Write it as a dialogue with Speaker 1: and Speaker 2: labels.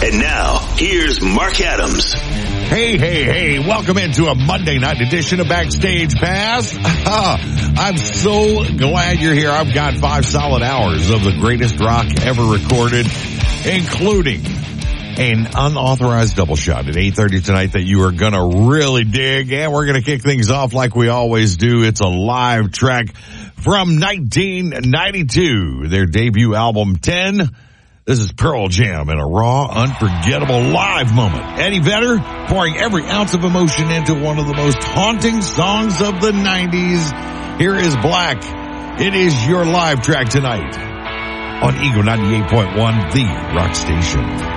Speaker 1: And now, here's Mark Adams.
Speaker 2: Hey, welcome into a Monday night edition of Backstage Pass. I'm so glad you're here. I've got 5 solid hours of the greatest rock ever recorded, including an unauthorized double shot at 8:30 tonight that you are going to really dig. And we're going to kick things off like we always do. It's a live track from 1992, their debut album 10. This is Pearl Jam in a raw, unforgettable live moment. Eddie Vedder pouring every ounce of emotion into one of the most haunting songs of the 90s. Here is Black. It is your live track tonight on Eagle 98.1, the rock station.